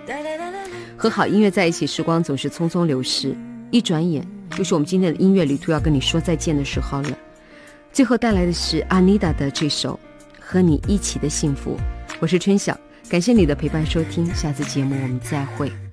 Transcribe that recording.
和好音乐在一起，时光总是匆匆流逝，一转眼就是我们今天的音乐旅途要跟你说再见的时候了。最后带来的是阿妮达的这首和你一起的幸福。我是春晓，感谢你的陪伴收听，下次节目我们再会。